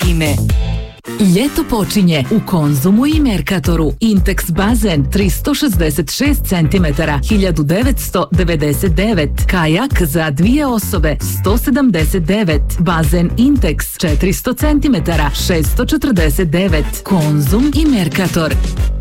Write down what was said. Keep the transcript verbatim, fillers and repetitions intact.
Zime. Ljeto počinje u Konzumu i Merkatoru. Intex bazen tristo šezdeset šest centimetara, hiljadu devetsto devedeset devet. Kajak za dvije osobe, sto sedamdeset devet. Bazen Intex četiristo centimetara, šesto četrdeset devet. Konzum i Merkator.